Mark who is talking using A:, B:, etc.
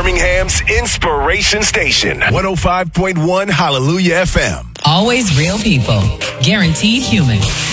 A: Birmingham's Inspiration Station. 105.1 Hallelujah FM.
B: Always real people. Guaranteed human.